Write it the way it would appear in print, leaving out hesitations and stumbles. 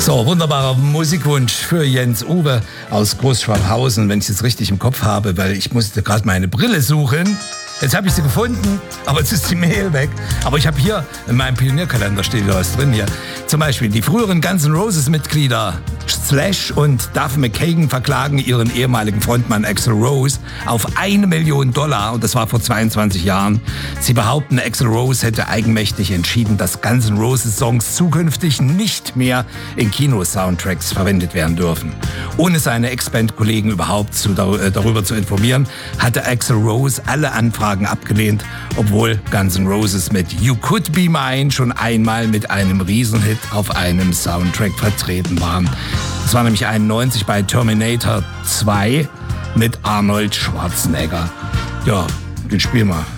So, wunderbarer Musikwunsch für Jens Uwe aus Großschwabhausen, wenn ich es richtig im Kopf habe, weil ich musste gerade meine Brille suchen. Jetzt habe ich sie gefunden, aber jetzt ist die Mail weg. Aber ich habe hier in meinem Pionierkalender steht da was drin hier. Zum Beispiel die früheren Guns N' Roses Mitglieder Slash und Duff McKagan verklagen ihren ehemaligen Frontmann Axl Rose auf $1 Million. Und das war vor 22 Jahren. Sie behaupten, Axl Rose hätte eigenmächtig entschieden, dass Guns N' Roses Songs zukünftig nicht mehr in Kino-Soundtracks verwendet werden dürfen. Ohne seine Ex-Band-Kollegen überhaupt darüber zu informieren, hatte Axl Rose alle Anfragen abgelehnt, obwohl Guns N' Roses mit You Could Be Mine schon einmal mit einem Riesenhit auf einem Soundtrack vertreten waren. Das war nämlich 91 bei Terminator 2 mit Arnold Schwarzenegger. Ja, den spielen wir.